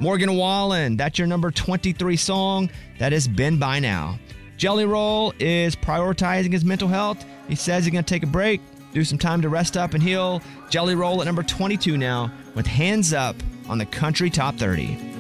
Morgan Wallen, that's your number 23 song. That has been By Now. Jelly Roll is prioritizing his mental health. He says he's going to take a break, do some time to rest up and heal. Jelly Roll at number 22 now with Hands Up on the Country Top 30.